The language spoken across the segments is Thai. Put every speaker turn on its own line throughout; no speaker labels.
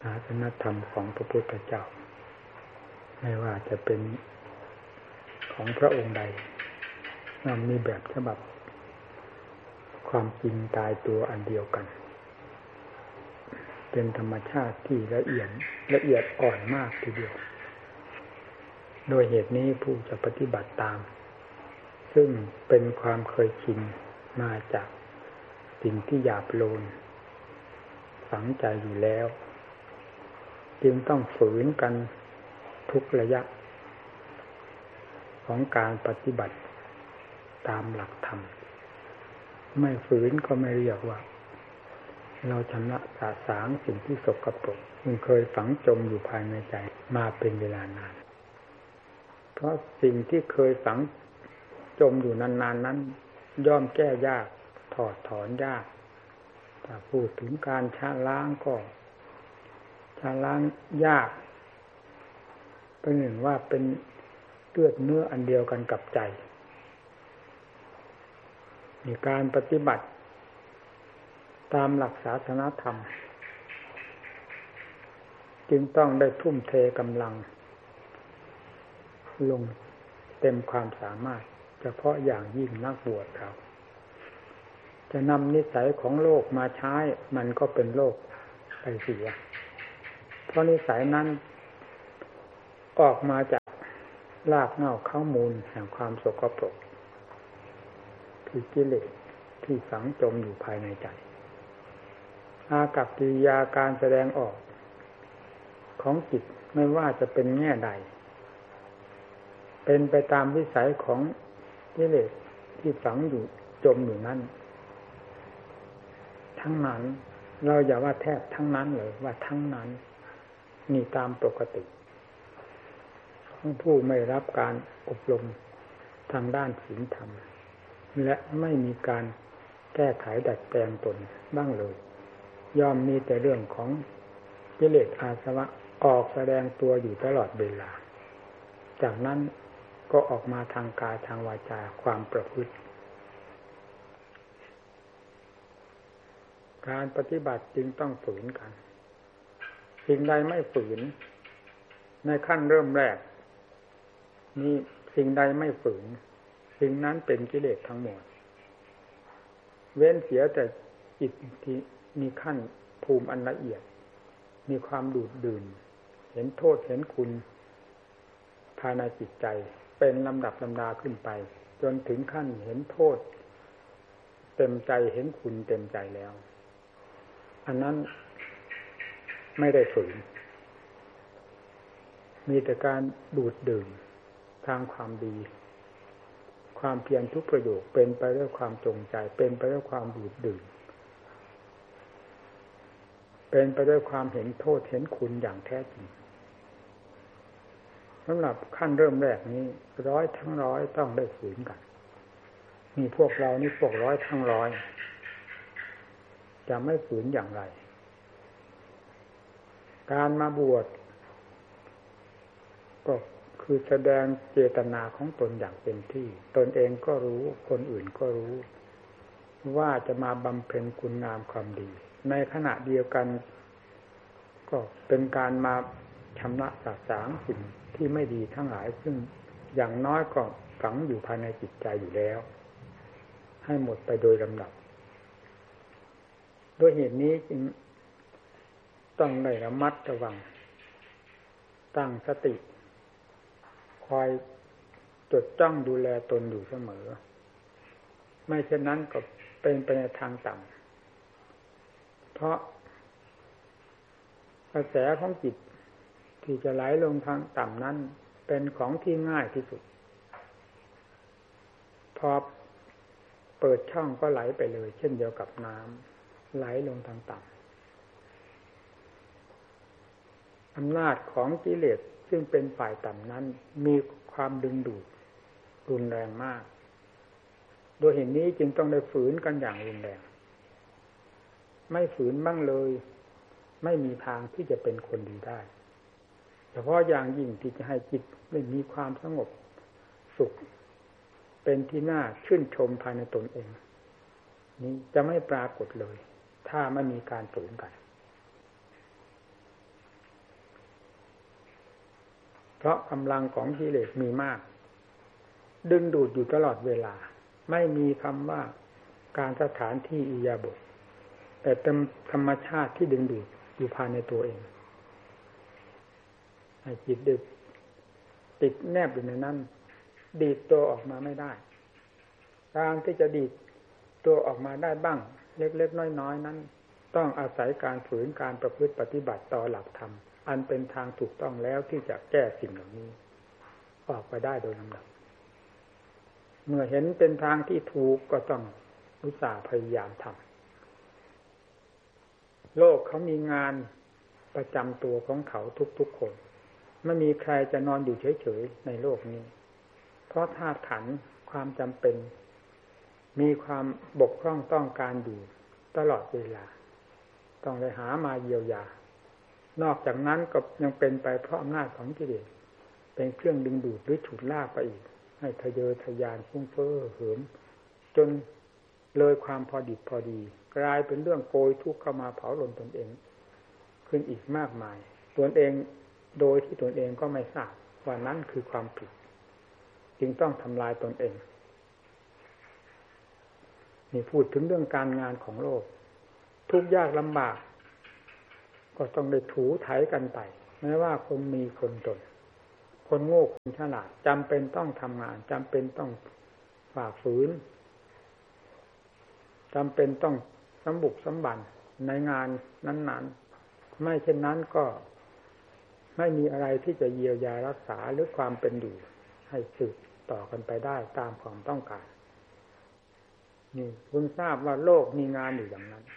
ศาสนธรรมของพระพุทธเจ้าไม่ว่าจะเป็นของพระองค์ใดมันมีแบบฉบับความจริงตายตัวอันเดียวกันเป็นธรรมชาติที่ละเอียดอ่อนมากทีเดียวโดยเหตุนี้ผู้จะปฏิบัติตามซึ่งเป็นความเคยชินมาจากสิ่งที่หยาบโลนฝังใจอยู่แล้วจึงต้องฝืนกันทุกระยะของการปฏิบัติตามหลักธรรมไม่ฝืนก็ไม่เรียกว่าเราชำระสาสางสิ่งที่สกปรกซึ่งเคยฝังจมอยู่ภายในใจมาเป็นเวลานานเพราะสิ่งที่เคยฝังจมอยู่นานๆนั้นย่อมแก้ยากถอดถอนยากถ้าพูดถึงการชะล้างก็ชะล้างยากเป็นหนึ่งว่าเป็นเลือดเนื้ออันเดียวกันกับใจมีการปฏิบัติตามหลักศาสนธรรมจึงต้องได้ทุ่มเทกำลังลงเต็มความสามารถเฉพาะอย่างยิ่งนักบวชเราจะนำนิสัยของโลกมาใช้มันก็เป็นโลกไปเสียเพราะนิสัยนั้นออกมาจากรากเหง้าข้ามูลแห่งความสกปรกคือกิเลสที่ฝังจมอยู่ภายในใจอากัปกิริยาการแสดงออกของจิตไม่ว่าจะเป็นแง่ใดเป็นไปตามวิสัยของกิเลสที่ฝังอยู่จมอยู่นั้นทั้งนั้นเราอย่าว่าแทบทั้งนั้นเลยว่าทั้งนั้นมีตามปกติของผู้ไม่รับการอบรมทางด้านศีลธรรมและไม่มีการแก้ไขดัดแปลงตนบ้างเลยย่อมมีแต่เรื่องของกิเลสอาสวะออกแสดงตัวอยู่ตลอดเวลาจากนั้นก็ออกมาทางกายทางวาจาความประพฤติการปฏิบัติจึงต้องฝืนกันสิ่งใดไม่ฝืนในขั้นเริ่มแรกนี่สิ่งใดไม่ฝืนสิ่งนั้นเป็นกิเลสทั้งหมดเว้นเสียแต่จิตที่มีขั้นภูมิอันละเอียดมีความดูดดื่มเห็นโทษเห็นคุณภายในจิตใจเป็นลำดับลำดาขึ้นไปจนถึงขั้นเห็นโทษเต็มใจเห็นคุณเต็มใจแล้วอันนั้นไม่ได้ฝืนมีแต่การดูดดื่มทางความดีความเพียรทุกประโยคเป็นไปด้วยความจงใจเป็นไปด้วยความดูดดื่มเป็นไปด้วยความเห็นโทษเห็นคุณอย่างแท้จริงสำหรับขั้นเริ่มแรกนี้ร้อยทั้งร้อยต้องได้ฝืนกันมีพวกเรานี่พวกร้อยทั้งร้อยจะไม่ฝืนอย่างไรการมาบวชก็คือแสดงเจตนาของตนอย่างเต็มที่ตนเองก็รู้คนอื่นก็รู้ว่าจะมาบำเพ็ญคุณงามความดีในขณะเดียวกันก็เป็นการมาชำระสาสางสิ่งที่ไม่ดีทั้งหลายซึ่งอย่างน้อยก็ฝังอยู่ภายในจิตใจอยู่แล้วให้หมดไปโดยลำดับด้วยเหตุนี้จึงต้องได้ระมัดระวังตั้งสติคอยจดจ้องดูแลตนอยู่เสมอไม่เช่นนั้นก็เป็นไปในทางต่ำเพราะกระแสของจิตที่จะไหลลงทางต่ำนั้นเป็นของที่ง่ายที่สุดพอเปิดช่องก็ไหลไปเลยเช่นเดียวกับน้ำไหลลงทางต่ำอำนาจของกิเลสซึ่งเป็นฝ่ายต่ำนั้นมีความดึงดูดรุนแรงมากโดยเหตุนี้จึงต้องได้ฝืนกันอย่างรุนแรงไม่ฝืนบ้างเลยไม่มีทางที่จะเป็นคนดีได้เฉพาะอย่างยิ่งที่จะให้จิตได้มีความสงบสุขเป็นที่น่าชื่นชมภายในตนเองนี้จะไม่ปรากฏเลยถ้าไม่มีการฝืนกันเพราะกำลังของกิเลสมีมากดึงดูดอยู่ตลอดเวลาไม่มีคำว่าการสถานที่อิริยาบถแต่เป็นธรรมชาติที่ดึงดูดอยู่ภายในตัวเองให้จิตดึกติดแนบอยู่ในนั้นดีดตัวออกมาไม่ได้การที่จะดีดตัวออกมาได้บ้างเล็กๆน้อยๆนั้นต้องอาศัยการฝืนการประพฤติปฏิบัติต่อหลักธรรมอันเป็นทางถูกต้องแล้วที่จะแก้สิ่งเหล่านี้ออกไปได้โดยลำดับเมื่อเห็นเป็นทางที่ถูกก็ต้องอุตส่าห์พยายามทำโลกเขามีงานประจำตัวของเขาทุกๆคนไม่มีใครจะนอนอยู่เฉยๆในโลกนี้เพราะธาตุขันธ์ความจำเป็นมีความบกพร่องต้องการอยู่ตลอดเวลาต้องเลยหามาเยียวยานอกจากนั้นก็ยังเป็นไปเพราะอำนาจของกิเลสเป็นเครื่องดึงดูดหรือฉุดลากไปอีกให้ทะเยอทะยานฟุ้งเฟ้อเหิมจนเลยความพอดิบพอดีกลายเป็นเรื่องโกยทุกข์เข้ามาเผาลนตนเองขึ้นอีกมากมายตนเองโดยที่ตนเองก็ไม่ทราบว่านั้นคือความผิดจึงต้องทำลายตนเองนี่พูดถึงเรื่องการงานของโลกทุกข์ยากลำบากก็ต้องได้ถูไถกันไปแม้ว่าคนมีคนจนคนโง่คนฉลาดจำเป็นต้องทำงานจำเป็นต้องฝ่าฝืนจำเป็นต้องสมบุกสมบันในงานนั้นๆไม่เช่นนั้นก็ไม่มีอะไรที่จะเยียวยารักษาหรือความเป็นอยู่ให้สืบต่อกันไปได้ตามความต้องการนี่คุณทราบว่าโลกมีงานอยู่อย่างนั้น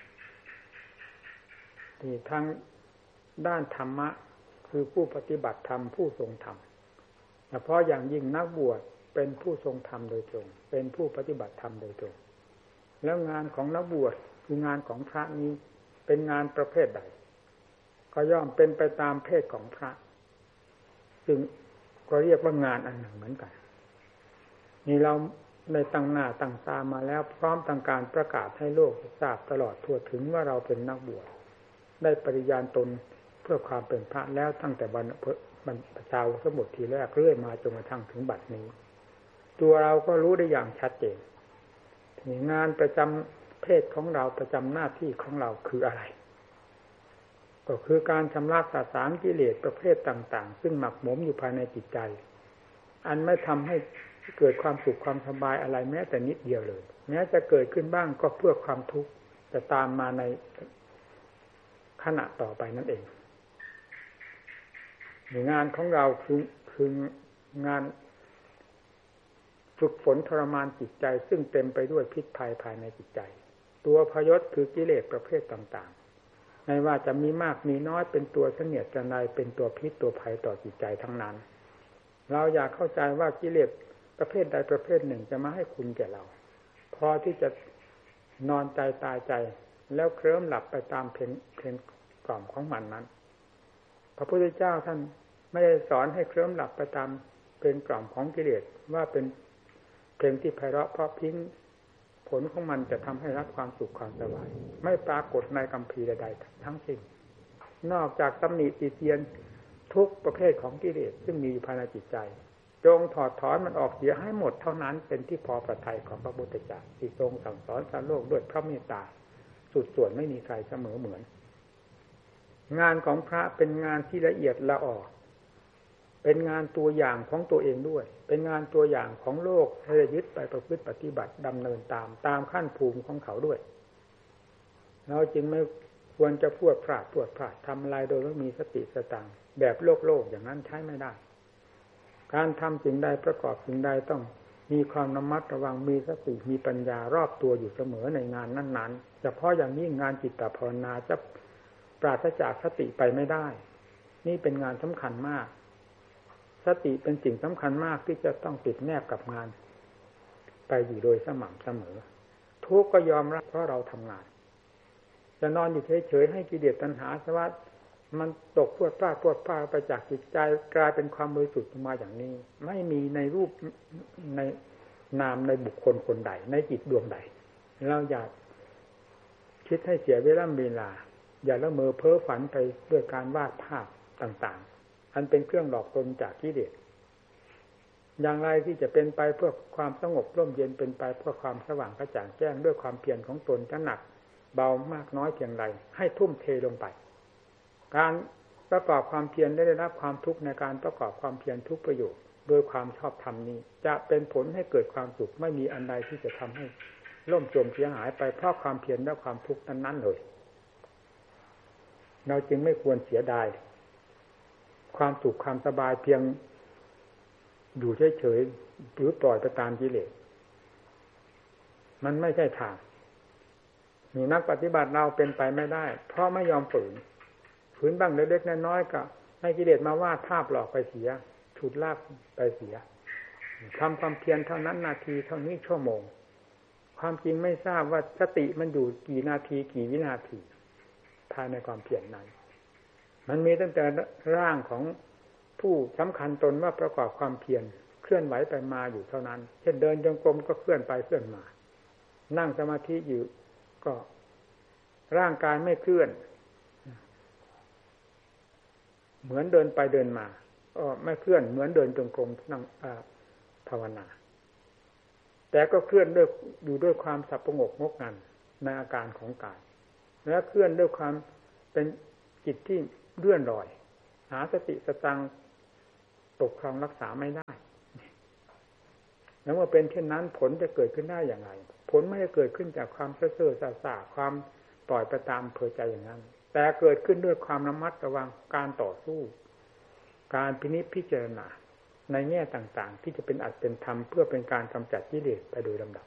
ที่ทั้งด้านธรรมะคือผู้ปฏิบัติธรรมผู้ทรงธรรมเฉพาะอย่างยิ่งนักบวชเป็นผู้ทรงธรรมโดยตรงเป็นผู้ปฏิบัติธรรมโดยตรงแล้วงานของนักบวชคืองานของพระนี้เป็นงานประเภทใดก็ย่อมเป็นไปตามเพศของพระซึ่งก็เรียกว่างานอันหนึ่งเหมือนกันนี่เราในตั้งหน้าตั้งตามาแล้วพร้อมทางการประกาศให้โลกทราบตลอดทั่วถึงว่าเราเป็นนักบวชได้ปริญาณตนเพื่อความเป็นพระแล้วตั้งแต่วันชาวสมุทรทีแรกเรื่อยมาจนกระทั่งถึงบัดนี้ตัวเราก็รู้ได้อย่างชัดเจนงานประจำเพศของเราประจำหน้าที่ของเราคืออะไรก็คือการชำระสาสางกิเลสประเภทต่างๆซึ่งหมักหมมอยู่ภายในจิตใจอันไม่ทำให้เกิดความสุขความสบายอะไรแม้แต่นิดเดียวเลยแม้จะเกิดขึ้นบ้างก็เพื่อความทุกข์จะตามมาในขณะต่อไปนั่นเองงานของเราคืองานฝึกฝนทรมานจิตใจซึ่งเต็มไปด้วยพิษภัยภายในจิตใจตัวพยศคือกิเลสประเภทต่างๆไม่ว่าจะมีมากมีน้อยเป็นตัวเสนียดจันไรเป็นตัวพิษตัวภัยต่อจิตใจทั้งนั้นเราอยากเข้าใจว่ากิเลสประเภทใดประเภทหนึ่งจะมาให้คุณแก่เราพอที่จะนอนใจตายใจแล้วเคลิ้มหลับไปตามเพลงกล่อมของมันนั้นพระพุทธเจ้าท่านไม่ได้สอนให้เคลิ้มหลับไปตามเพลงกล่อมของกิเลสว่าเป็นเพลงที่ไพเราะเพราะพิ้งผลของมันจะทำให้รับความสุขความสบายไม่ปรากฏในคัมภีร์ใดๆทั้งสิ้นนอกจากตำหนิติเตียนทุกประเภทของกิเลสซึ่งมีอยู่ภายในจิตใจจงถอดถอนมันออกเสียให้หมดเท่านั้นเป็นที่พอพระทัยของพระพุทธเจ้าที่ทรงสั่งสอนสารโลกด้วยพระเมตตาสุดส่วนไม่มีใครเสมอเหมือนงานของพระเป็นงานที่ละเอียดละออเป็นงานตัวอย่างของตัวเองด้วยเป็นงานตัวอย่างของโลกให้ยึดไปประพฤติปฏิบัติดำเนินตามขั้นภูมิของเขาด้วยเราจึงไม่ควรจะพูดพลาดทำอะไรโดยไม่มีสติสตังค์แบบโลกอย่างนั้นใช้ไม่ได้การทำสิ่งใดประกอบสิ่งใดต้องมีความระมัดระวังมีสติมีปัญญารอบตัวอยู่เสมอในงานนั้นๆเฉพาะอย่างยิ่งงานจิตตภาวนาจะปราศจากสติไปไม่ได้นี่เป็นงานสำคัญมากสติเป็นสิ่งสำคัญมากที่จะต้องติดแนบกับงานไปอยู่โดยสม่ำเสมอทุกข์ก็ยอมรับเพราะเราทำงานจะนอนอยู่เฉยๆให้กิเลสตัณหาสวัสดมันตกพรวดพลาดไปจากจิตใจกลายเป็นความบริสุทธิ์มาอย่างนี้ไม่มีในรูปในนามในบุคคลคนใดในจิตดวงใดเราอย่าคิดให้เสียเวลาอย่าละเมอเพ้อฝันไปด้วยการวาดภาพต่างอันเป็นเครื่องหลอกตนจากกิเลสอย่างไรที่จะเป็นไปเพื่อความสงบร่มเย็นเป็นไปเพื่อความสว่างกระจ่างแจ้งด้วยความเพียรของตนจะหนักเบามากน้อยเพียงไรให้ทุ่มเทลงไปการประกอบความเพียรได้รับความทุกข์ในการประกอบความเพียรทุกประโยชน์โดยความชอบธรรมนี้จะเป็นผลให้เกิดความสุขไม่มีอันใดที่จะทำให้ล่มจมเสียหายไปเพราะความเพียรและความทุกข์นั้นๆเลยเราจึงไม่ควรเสียดายความสุขความสบายเพียงอยู่เฉยๆหรือปล่อยไปตามกิเลสมันไม่ใช่ทางมีนักปฏิบัติเราเป็นไปไม่ได้เพราะไม่ยอมฝืนบ้างเล็กๆน้อยๆก็ให้กิเลสมาวาดภาพหลอกไปเสียฉุดลากไปเสียทำความเพียรเท่านั้นนาทีเท่านี้ชั่วโมงความจริงไม่ทราบว่าสติมันอยู่กี่นาทีกี่วินาทีภายในความเพียรนั้นมันมีตั้งแต่ร่างของผู้สำคัญตนว่าประกอบความเพียรเคลื่อนไหวไปมาอยู่เท่านั้นเช่นเดินจงกรมก็เคลื่อนไปเคลื่อนมานั่งสมาธิอยู่ก็ร่างกายไม่เคลื่อนเหมือนเดินไปเดินมาไม่เคลื่อนเหมือนเดินจงกรมนั่งภาวนาแต่ก็เคลื่อนด้วยอยู่ด้วยความสับประงกงกงันในอาการของกายและเคลื่อนด้วยความเป็นจิตที่เลื่อนลอยหาสติสตังตกครองรักษาไม่ได้แล้วเมื่อเป็นเช่นนั้นผลจะเกิดขึ้นได้อย่างไรผลไม่ได้เกิดขึ้นจากความเซ่อๆซ่าๆความปล่อยไปตามเพลิดใจอย่างนั้นแต่เกิดขึ้นด้วยความระมัดระวังการต่อสู้การพินิจพิจารณาในแง่ต่างๆที่จะเป็นอัตเป็นธรรมเพื่อเป็นการกำจัดกิเลสไปโดยลำดับ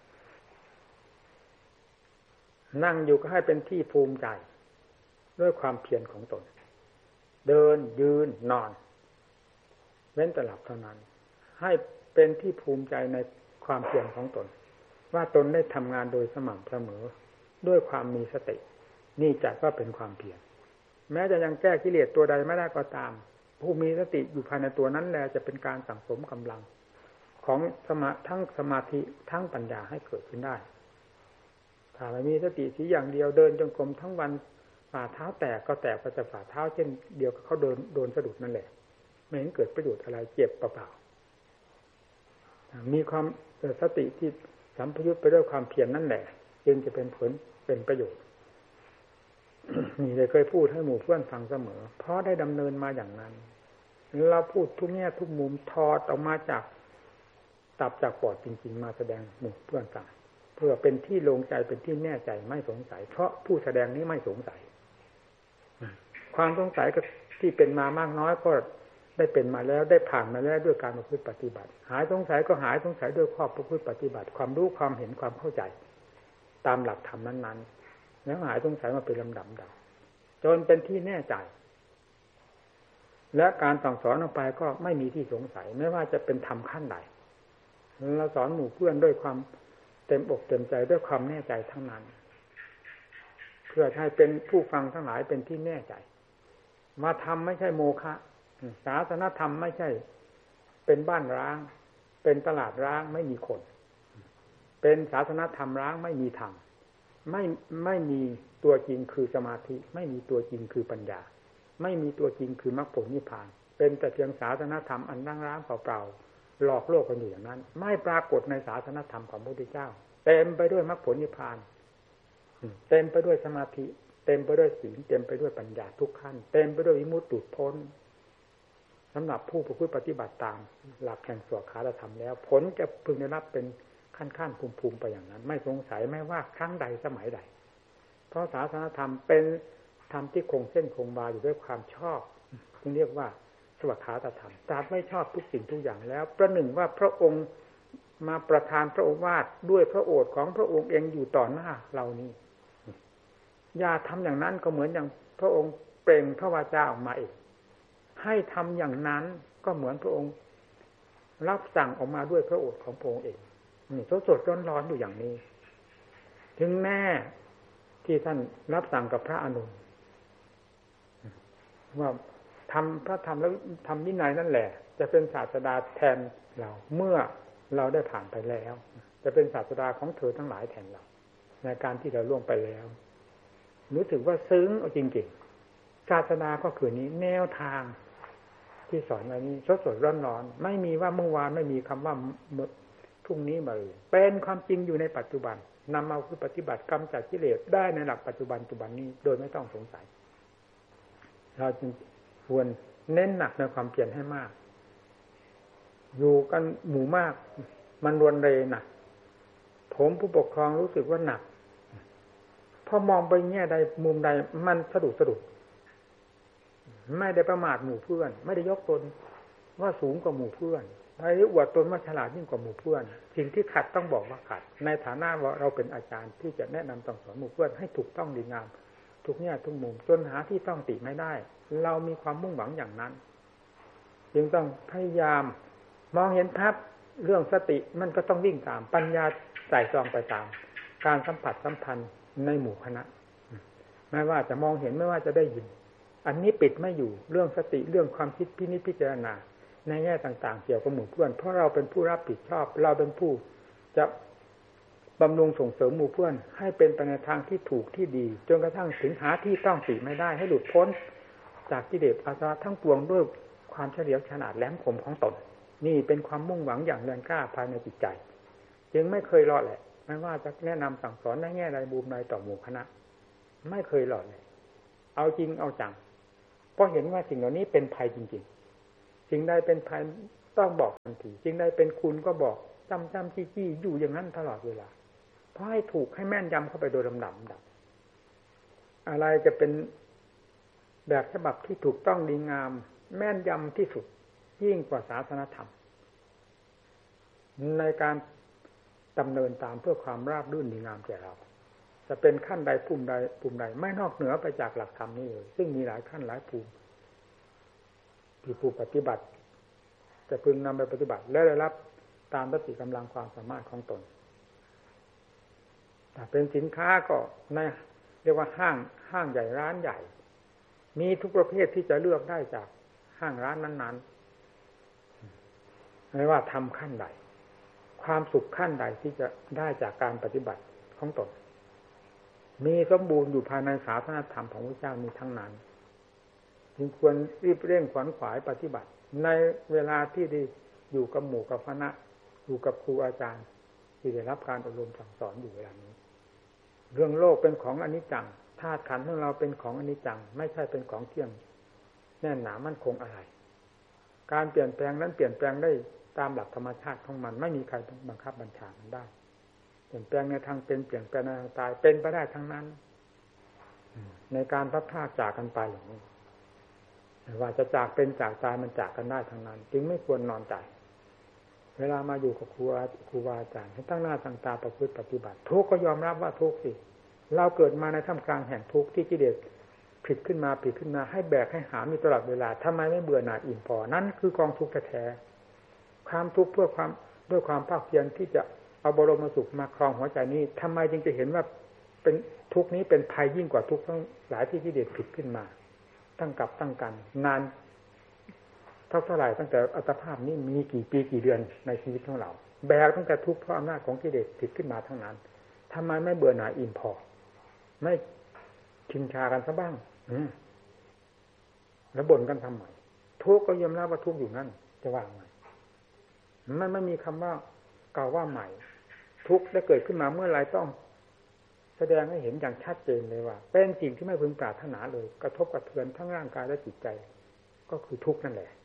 นั่งอยู่ก็ให้เป็นที่ภูมิใจด้วยความเพียรของตนเดินยืนนอนเว้นแต่หลับเท่านั้นให้เป็นที่ภูมิใจในความเพียรของตนว่าตนได้ทำงานโดยสม่ำเสมอด้วยความมีสตินี่จัดว่าเป็นความเพียรแม้จะยังแก้กิเลสตัวใดไม่ได้ก็ตามผู้มีสติอยู่ภายในตัวนั้นแหละจะเป็นการสั่งสมกำลังของทั้งสมาธิทั้งปัญญาให้เกิดขึ้นได้ถ้าไม่มีสติสีอย่างเดียวเดินจงกรมทั้งวันฝ่าเท้าแตกก็แตกไปแต่ฝ่าเท้าเช่นเดียวกับเขาโดนสะดุดนั่นแหละไม่เห็นเกิดประโยชน์อะไรเจ็บเปล่าๆมีความสติที่สัมพยุตไปด้วยความเพียรนั่นแหละจึงจะเป็นผลเป็นประโยชน์นี่เลยเคยพูดให้หมู่เพื่อนฟังเสมอเพราะได้ดำเนินมาอย่างนั้นเราพูดทุกแง่ทุกมุมถอดออกมาจากตับจากปอดจริงๆมาแสดงหมู่เพื่อนฟังเพื่อเป็นที่ลงใจเป็นที่แน่ใจไม่สงสัยเพราะผู้แสดงนี้ไม่สงสัยความสงสัยก็ที่เป็นมามากน้อยก็ได้เป็นมาแล้วได้ผ่านมาแล้วด้วยการประพฤติปฏิบัติหายสงสัยก็หายสงสัยด้วยข้อประพฤติปฏิบัติความรู้ความเห็นความเข้าใจตามหลักธรรมนั้นๆแล้วหายสงสัยมาเป็นลำดับดับจนเป็นที่แน่ใจและการสั่งสอนออกไปก็ไม่มีที่สงสัยไม่ว่าจะเป็นธรรมขั้นใดเราสอนหมู่เพื่อนด้วยความเต็มอกเต็มใจด้วยความแน่ใจทั้งนั้นเพื่อให้เป็นผู้ฟังทั้งหลายเป็นที่แน่ใจมาทำไม่ใช่โมฆะศาสนธรรมไม่ใช่เป็นบ้านร้างเป็นตลาดร้างไม่มีคนเป็นศาสนธรรมร้างไม่มีธรรมไม่มีตัวจริงคือสมาธิไม่มีตัวจริงคือปัญญาไม่มีตัวจริงคือมรรคผลนิพพานเป็นแต่เพียงศาสนธรรมอันร้างๆเปล่าๆหลอกโลกกันอยู่อย่างนั้นไม่ปรากฏในศาสนธรรมของพระพุทธเจ้าเต็มไปด้วยมรรคผลนิพพานเต็มไปด้วยสมาธิเต็มไปด้วยศีลเต็มไปด้วยปัญญาทุกขั้นเต็มไปด้วยวิมุตติหลุดพ้นสำหรับผู้ประพฤติปฏิบัติตามหลักแห่งสวขาธรรมแล้วผลจะพึงได้รับเป็นขั้นๆภูมิๆไปอย่างนั้นไม่สงสัยไม่ว่าครั้งใดสมัยใดเพราะศาสนธรรมเป็นธรรมที่คงเส้นคงวาอยู่ด้วยความชอบที่เรียกว่าสวขาธรรมตราบไม่ชอบทุกสิ่งทุกอย่างแล้วประหนึ่งว่าพระองค์มาประทานพระโอวาทด้วยพระโอษฐ์ของพระองค์เองอยู่ต่อหน้าเรานี้อย่าทำอย่างนั้นก็เหมือนอย่างพระองค์เปล่งพระวาจาออกมาเองให้ทำอย่างนั้นก็เหมือนพระองค์รับสั่งออกมาด้วยพระโอษฐ์ของพระองค์เองนี่สดๆร้อนๆอยู่อย่างนี้ถึงแม่ที่ท่านรับสั่งกับพระอานนท์ว่าทำพระธรรมแล้วทำวินัยนั่นแหละจะเป็นศาสดาแทนเราเมื่อเราได้ผ่านไปแล้วจะเป็นศาสดาของเธอทั้งหลายแทนเราในการที่เราล่วงไปแล้วรู้สึกว่าซึ้งเอาจริงๆศาสดาก็คือนี้แนวทางที่สอนไว้นี้สดๆร้อนๆไม่มีว่าเมื่อวานไม่มีคำว่าพรุ่งนี้มาเป็นความจริงอยู่ในปัจจุบันนำมาคือปฏิบัติกรรมจากกิเลสได้ในหลักปัจจุบันนี้โดยไม่ต้องสงสัยเราจึงควรเน้นหนักในความเพียรให้มากอยู่กันหมู่มากมันรวนเรหนักผมผู้ปกครองรู้สึกว่าหนักพอมองไปแง่ใดมุมใดมันสะดุดไม่ได้ประมาทหมู่เพื่อนไม่ได้ยกตนว่าสูงกว่าหมู่เพื่อนไม่ได้อวดตนว่าฉลาดยิ่งกว่าหมู่เพื่อนสิ่งที่ขัดต้องบอกว่าขัดในฐานะว่าเราเป็นอาจารย์ที่จะแนะนำสั่งสอนหมู่เพื่อนให้ถูกต้องดีงามทุกแง่ทุกมุมจนหาที่ต้องติไม่ได้เรามีความมุ่งหวังอย่างนั้นจึงต้องพยายามมองเห็นภาพเรื่องสติมันก็ต้องวิ่งตามปัญญาใส่ซองไปตามการสัมผัสสัมพันธ์ในหมู่คณะไม่ว่าจะมองเห็นไม่ว่าจะได้ยินอันนี้ปิดไม่อยู่เรื่องสติเรื่องความคิดพินิจพิจารณาในแง่ต่างๆเกี่ยวกับหมู่เพื่อนเพราะเราเป็นผู้รับผิดชอบเราเป็นผู้จะบำรุงส่งเสริมหมู่เพื่อนให้เป็นไปในทางที่ถูกที่ดีจนกระทั่งถึงหาที่ต้องติไม่ได้ให้หลุดพ้นจากกิเลสอาสวะทั้งปวงด้วยความเฉลียวฉลาดแหลมคมของตนนี่เป็นความมุ่งหวังอย่างแรงกล้าภายในจิตใจจึงไม่เคยหลอดแหละไม่ว่าจะแนะนำสั่งสอนในแง่ใดบูมใดต่อหมู่คณะไม่เคยหลอดเลยเอาจริงเอาจังเพราะเห็นว่าสิ่งเหล่านี้เป็นภัยจริงๆสิ่งใดเป็นภัยต้องบอกทันทีสิ่งใดเป็นคุณก็บอกจำจี้อยู่อย่างนั้นตลอดเวลาเพราะให้ถูกให้แม่นยำเข้าไปโดยลำดับอะไรจะเป็นแบบฉบับที่ถูกต้องดีงามแม่นยำที่สุดยิ่งกว่าศาสนธรรมในการดำเนินตามเพื่อความราบรื่นดีงามแก่เราจะเป็นขั้นใดภูมิใดไม่นอกเหนือไปจากหลักธรรมนี้เลยซึ่งมีหลายขั้นหลายภูมิที่ผู้ปฏิบัติจะพึงนำไปปฏิบัติและได้รับตามสติกำลังความสามารถของตนถ้าเป็นสินค้าก็ในเรียกว่าห้างใหญ่ร้านใหญ่มีทุกประเภทที่จะเลือกได้จากห้างร้านนั้นๆไม่ว่าทำขั้นใดความสุขขั้นใดที่จะได้จากการปฏิบัติของตนมีสมบูรณ์อยู่ภายในศาสนธรรมของพระเจ้ามีทั้งนั้นจึงควรรีบเร่งขวนขวายปฏิบัติในเวลาที่ได้อยู่กับหมู่กับคณะอยู่กับครูอาจารย์ที่ได้รับการอบรมสั่งสอนอยู่เวลานี้เรื่องโลกเป็นของอนิจจังธาตุขันธ์ของเราเป็นของอนิจจังไม่ใช่เป็นของเที่ยงแน่นหนามั่นคงอะไรการเปลี่ยนแปลงนั้นเปลี่ยนแปลงได้ตามหลักธรรมชาติของมันไม่มีใครบังคับบัญชามันได้เปลี่ยนแปลงในทางเป็นเปลี่ยนแปลงในทางตายเป็นไปได้ทั้งนั้นในการพัดพรากจากกันไปอย่างนี้ว่าจะจากเป็นจากตายมันจากกันได้ทั้งนั้นจึงไม่ควรนอนใจเวลามาอยู่กับครูบาอาจารย์ให้ตั้งหน้าตั้งตาประพฤติปฏิบัติทุกข์ก็ยอมรับว่าทุกข์สิเราเกิดมาในท่ามกลางแห่งทุกข์ที่กิเลสผิดขึ้นมาให้แบกให้หามอยู่ตลอดเวลาทำไมไม่เบื่อหน่ายอิ่มพอนั้นคือกองทุกข์แท้ๆความทุกข์เพื่อความด้วยความภาคเพียรที่จะเอาบรมสุขมาครองหัวใจนี้ทำไมจึงจะเห็นว่าเป็นทุกข์นี้เป็นภัยยิ่งกว่าทุกข์ทั้งหลายที่กิเลสผิดขึ้นมาตั้งกับตั้งกันนานเท่าไหร่ตั้งแต่อัตภาพนี้มีกี่ปีกี่เดือนในชีวิตของเราแบกตั้งแต่ทุกข์เพราะอำนาจของกิเลสผิดขึ้นมาทั้งนั้นทำไมไม่เบื่อหน่ายอิ่มพอไม่ชินชากันซะบ้างแล้วบ่นกันทำไมทุกข์ก็ยอมรับว่าทุกข์อยู่นั่นจะว่าไงมันไม่มีคำว่าเก่าว่าใหม่ทุกข์ได้เกิดขึ้นมาเมื่อไรต้องแสดงให้เห็นอย่างชัดเจนเลยว่าเป็นสิ่งที่ไม่พึงปรารถนาเลยกระทบกระเทือนทั้งร่างกายและจิตใจก็คือทุกข์นั่นแหละ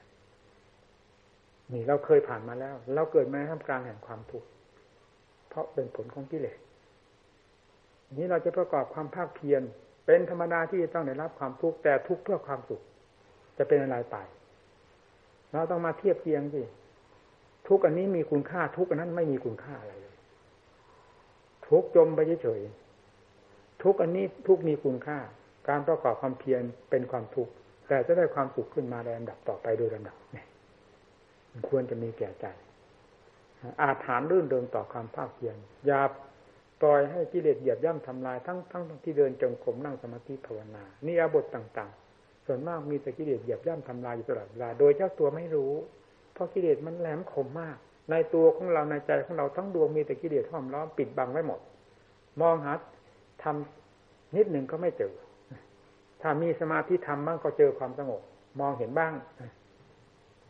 นี่เราเคยผ่านมาแล้วเราเกิดมาในท่ามกลางแห่งความทุกข์เพราะเป็นผลของกิเลสนี้เราจะประกอบความภาคเพียรเป็นธรรมดาที่จะต้องได้รับความทุกข์แต่ทุกข์เพื่อความสุขจะเป็นอะไรไปเราต้องมาเทียบเทียงสิทุกข์อันนี้มีคุณค่าทุกข์อันนั้นไม่มีคุณค่าอะไรเลยทุกข์จมไปเฉยๆทุกข์อันนี้ทุกข์มีคุณค่าการประกอบความเพียรเป็นความทุกข์แต่จะได้ความสุขขึ้นมาในลำดับต่อไปโดยลำดับเนี่ยมันควรจะมีแก่ใจอาถรรพ์รื่นเริงต่อความภาคเพียรอย่าปล่อยให้กิเลสเหยียบย่ำทำลายทั้งที่เดินจงกรมนั่งสมาธิภาวนานี่อาบทต่างๆส่วนมากมีแต่กิเลสเหยียบย่ำทำลายอยู่ตลอดเวลาโดยเจ้าตัวไม่รู้เพราะกิเลสมันแหลมคมมากในตัวของเราในใจของเราทั้งดวงมีแต่กิเลสห้อมล้อมปิดบังไว้หมดมองหาทำนิดหนึ่งก็ไม่เจอถ้ามีสมาธิธรรมบ้างก็เจอความสงบมองเห็นบ้าง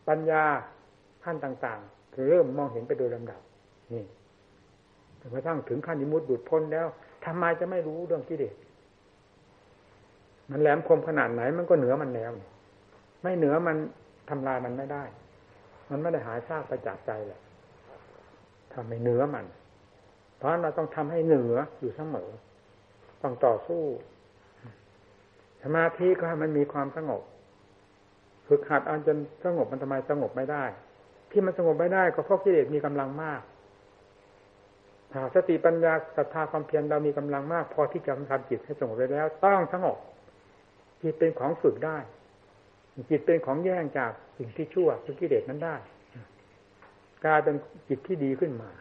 ปัญญาขั้นต่างๆคือเริ่มมองเห็นไปโดยลำดับนี่จนกระทั่งถึงขั้นนิมุตติบุตรพ้นแล้วทำไมจะไม่รู้เรื่องกิเลสมันแหลมคมขนาดไหนมันก็เหนือมันแล้วไม่เหนือมันทำลายมันไม่ได้มันไม่ได้หายซากไปจากใจแหละทำให้เหนือมันเพราะเราต้องทำให้เหนืออยู่เสมอต้องต่อสู้สมาธิก็ให้มันมีความสงบฝึกหัดเอาจนสงบมันทำไมสงบไม่ได้ที่มันสงบไม่ได้ก็เพราะกิเลสมีกำลังมากหากสติปัญญาศรัทธาความเพียรเรามีกำลังมากพอที่จะทำจิตให้สงบไปแล้วต้องสงบจิตเป็นของฝึกได้จิตเป็นของแย่งจากสิ่งที่ชั่วคือกิเลสนั้นได้กลายเป็นจิตที่ดีขึ้นมา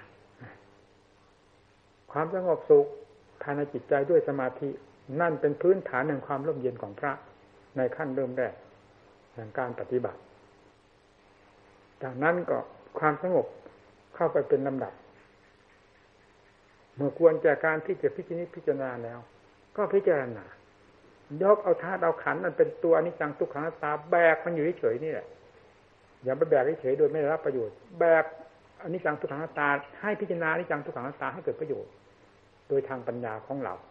ความสงบสุขภายในจิตใจด้วยสมาธินั่นเป็นพื้นฐานแห่งความร่มเย็นของพระในขั้นเริ่มแรกแห่งการปฏิบัติจากนั้นก็ความสงบเข้าไปเป็นลำดับเมื่อควรแก่การที่จะพิจารณาแล้วก็พิจารณายกเอาธาตุเอาขันธ์มันเป็นตัวอนิจจังทุกขังอนัตตาแบกมันอยู่เฉยๆนี่แหละอย่าไปแบกเฉยๆโดยไม่ได้รับประโยชน์แบกอนิจจังทุกขังอนัตตาให้พิจารณาอนิจจังทุกขังอนัตตาให้เกิดประโยชน์โดยทางปัญญาของเรา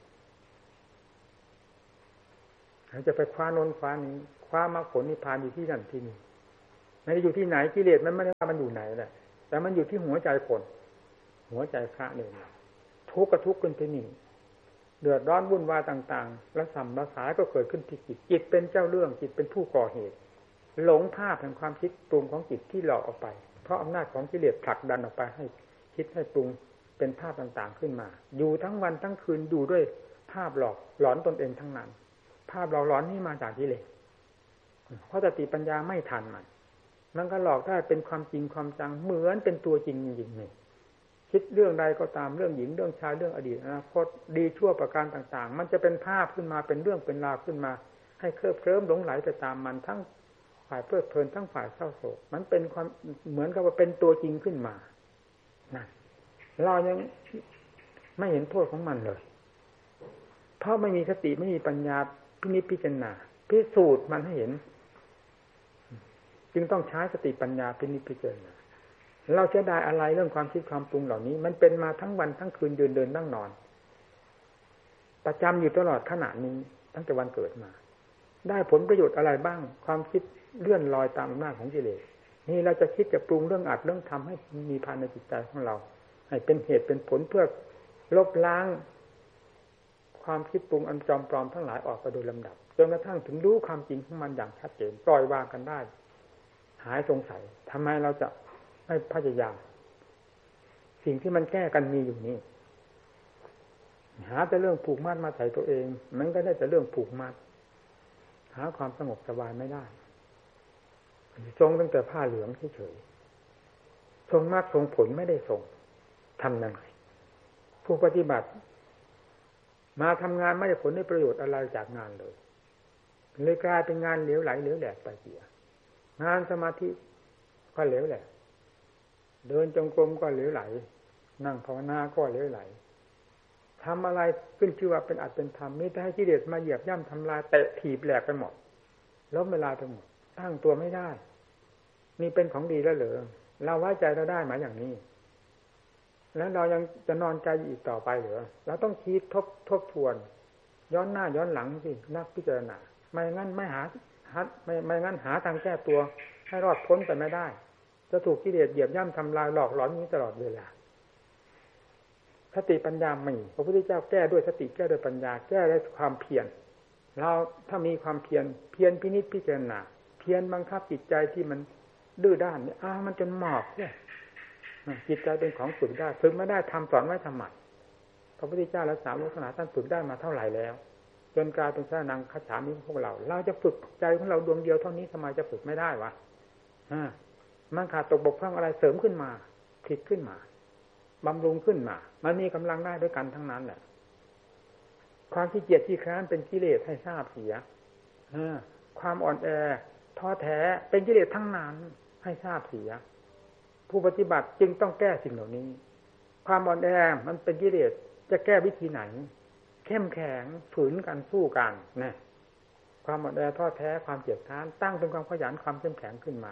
เราจะไปคว้าโน้นคว้านี้คว้ามรรคผลนิพพานอยู่ที่นั่นที่นี่ไม่ได้อยู่ที่ไหนกิเลสมันไม่ได้ว่ามันอยู่ไหนแหละแต่มันอยู่ที่หัวใจคนหัวใจพระเนี่ยทุกข์ก็ทุกข์ขึ้นที่นี่เดือดร้อนวุ่นวายต่างๆและสัมละสายก็เกิดขึ้นที่จิตจิตเป็นเจ้าเรื่องจิตเป็นผู้ก่อเหตุหลงภาพแห่งความคิดปรุงของจิตที่หลอกออกไปเพราะอำนาจของกิเลสผลักดันออกไปให้คิดให้ปรุงเป็นภาพต่างๆขึ้นมาอยู่ทั้งวันทั้งคืนอยู่ด้วยภาพหลอกหลอนตนเองทั้งนั้นภาพหลอกหลอนนี่มาจากกิเลสเพราะสติปัญญาไม่ทันมันก็หลอกได้เป็นความจริงความจังเหมือนเป็นตัวจริงจริงๆนี่คิดเรื่องใดก็ตามเรื่องหญิงเรื่องชายเรื่องอดีตอนาคตดีชั่วประการต่างๆมันจะเป็นภาพขึ้นมาเป็นเรื่องเป็นราวขึ้นมาให้เคลิบเคลิ้มหลงไหลไปตามมันทั้งฝ่ายเพลิดเพลินทั้งฝ่ายเศร้าโศกมันเป็นความเหมือนกับว่าเป็นตัวจริงขึ้นมานั่นเรายังไม่เห็นโทษของมันเลยเพราะไม่มีสติไม่มีปัญญาพิจารณาพิสูจน์มันให้เห็นจึงต้องใช้สติปัญญาพิจารณาเราจะได้อะไรเรื่องความคิดความปรุงเหล่านี้มันเป็นมาทั้งวันทั้งคืนเดินนั่งนอนประจำอยู่ตลอดขณะนี้ตั้งแต่วันเกิดมาได้ผลประโยชน์อะไรบ้างความคิดเลื่อนลอยตามอำนาจของกิเลสนี่เราจะคิดจะปรุงเรื่องอัดเรื่องทำให้มีภายในจิตใจของเราให้เป็นเหตุเป็นผลเพื่อลบล้างความคิดปรุงอันจอมปลอมทั้งหลายออกไปโดยลำดับจนกระทั่งถึงรู้ความจริงของมันอย่างชัดเจนปล่อยวางกันได้หายสงสัยทำไมเราจะไม่พยายามสิ่งที่มันแก้กันมีอยู่นี่หาแต่เรื่องผูกมัดมาใส่ตัวเองมันก็ได้แต่เรื่องผูกมัดหาความสงบสบายไม่ได้ทรงตั้งแต่ผ้าเหลืองเฉยๆทรงมรรคทรงผลไม่ได้ทรงทำยังไงผู้ปฏิบัติมาทำงานไม่ได้ผลได้ประโยชน์อะไรจากงานเลยกลายเป็นงานเหลวไหลเหลวแหลกไปเสียงานสมาธิก็เหลวแหลกเดินจงกรมก็เหลวไหลนั่งภาวนาก็เหลวไหลทำอะไรขึ้นชื่อว่าเป็นอัตเป็นธรรมมีแต่ให้กิเลสมาเหยียบย่ำทำลายเตะถีบแหลกไปหมดล้มเวลาไปหมดตั้งตัวไม่ได้นี่เป็นของดีแล้วเหรอเราไว้ใจเราได้หมายอย่างนี้แล้วเรายังจะนอนใจอีกต่อไปเหรอเราต้องคิดทบทวนย้อนหน้าย้อนหลังสินักพิจารณาไม่งั้นไม่งั้นหาทางแก้ตัวให้รอดพ้นไปไม่ได้จะถูกกิเลสเหยียบย่ำทำลายหลอกหลอนนี้ตลอดเวลาสติปัญญามีพระพุทธเจ้าแก้ด้วยสติแก้ด้วยปัญญาแก้ด้วยความเพียรเราถ้ามีความเพียรพินิจพิจารณาเพียรบังคับจิตใจที่มันดื้อด้านเนี่ยมันจนหมอบเนี่ยจิตใจเป็นของฝึกได้ฝึกไม่ได้ทำสอนไว้ทำไมพระพุทธเจ้าและสาวกท่านฝึกได้มาเท่าไหร่แล้วจนกลายเป็นพระนังคัจฉามิพวกเราจะฝึกใจของเราดวงเดียวเท่านี้ทำไมจะฝึกไม่ได้วะมันขาดตกบกพร่องอะไรเสริมขึ้นมาผิดขึ้นมาบำรุงขึ้นมามันมีกำลังได้ด้วยกันทั้งนั้นแหละความขี้เกียจขี้คร้านเป็นกิเลสให้ทราบเสียความอ่อนแอท้อแท้เป็นกิเลสทั้งนั้นให้ทราบเสียผู้ปฏิบัติจึงต้องแก้สิ่งเหล่านี้ความอ่อนแอมันเป็นกิเลสจะแก้วิธีไหนเข้มแข็งฝืนกันสู้กันนะความอ่อนแอท้อแท้ความเกียจคร้านตั้งเป็นความขยันความเข้มแข็งขึ้นมา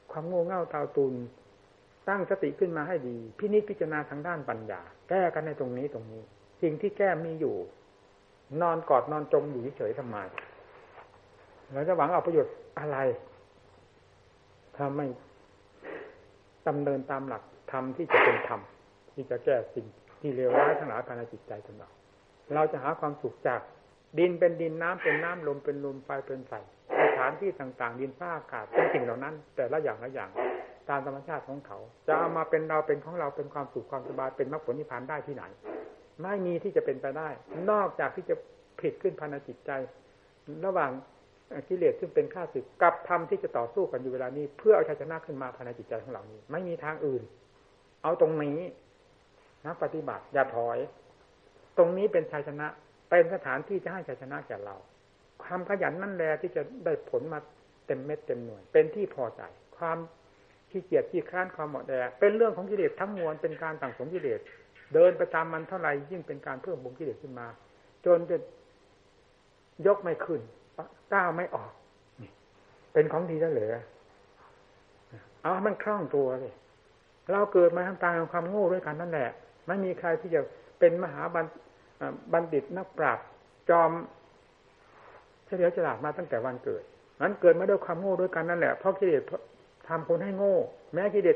ความโง่เง่าตาตุนตั้งสติขึ้นมาให้ดีพินิจพิจารณาทางด้านปัญญาแก้กันในตรงนี้สิ่งที่แก้มีอยู่นอนกอดนอนจมอยู่เฉยๆทำไมเราจะหวังเอาประโยชน์อะไรถ้าไม่ดำเนินตามหลักธรรมที่จะเป็นธรรมที่จะแก้สิ่งที่เลวร้ายทั้งหลายภายในจิตใจของเราจะหาความสุขจากดินเป็นดินน้ำเป็นน้ำลมเป็นลมไฟเป็นไฟสถานที่ต่างๆดินฟ้าอากาศเป็นสิ่งเหล่านั้นแต่ละอย่างตามธรรมชาติของเขาจะเอามาเป็นเราเป็นของเราเป็นความสุขความสบายเป็นมรรคผลนิพพานได้ที่ไหนไม่มีที่จะเป็นไปได้นอกจากที่จะผิดขึ้นภายในจิตใจระหว่างกิเลสซึ่งเป็นข้าศึกกับธรรมที่จะต่อสู้กันอยู่เวลานี้เพื่อเอาชัยชนะขึ้นมาภายในจิตใจของเรานี้ไม่มีทางอื่นเอาตรงนี้นักปฏิบัติอย่าถอยตรงนี้เป็นชัยชนะเป็นสถานที่จะให้ชัยชนะแก่เราความขยันนั่นแหละที่จะได้ผลมาเต็มเม็ดเต็มหน่วยเป็นที่พอใจความขี้เกียจขี้คร้านความหมดแดดเป็นเรื่องของกิเลสทั้งมวลเป็นการสั่งสมกิเลสเดินไปตามมันเท่าไหร่ยิ่งเป็นการเพิ่มบุญกิเลสขึ้นมาจนจะยกไม่ขึ้นก้าวไม่ออกเป็นของดีแล้วเหรอเอาให้มันคล่องตัวเลยเราเกิดมาทางตาของความโง่ด้วยกันนั่นแหละไม่มีใครที่จะเป็นมหาบัณฑิตนักปราชญ์จอมเฉลียวฉลาดมาตั้งแต่วันเกิดนั้นเกิดมาด้วยความโง่ด้วยกันนั่นแหละเพราะกิเลสทำคนให้โง่แม้กิเลส